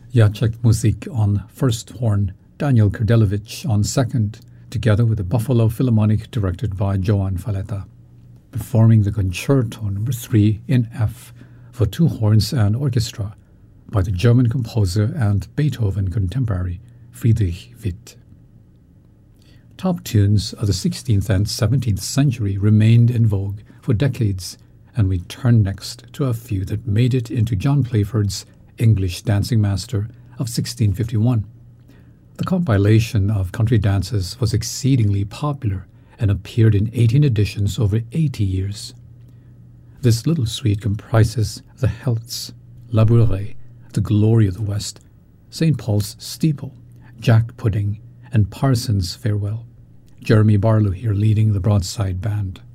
Jacek Muzik on first horn, Daniel Kurdelevich on second, together with the Buffalo Philharmonic directed by Joan Falletta, performing the Concerto No. 3 in F for two horns and orchestra by the German composer and Beethoven contemporary Friedrich Witt. Top tunes of the 16th and 17th century remained in vogue for decades, and we turn next to a few that made it into John Playford's English Dancing Master of 1651. The compilation of country dances was exceedingly popular and appeared in 18 editions over 80 years. This little suite comprises The Helts, Labouré, The Glory of the West, St. Paul's Steeple, Jack Pudding, and Parson's Farewell. Jeremy Barlow here leading the broadside band.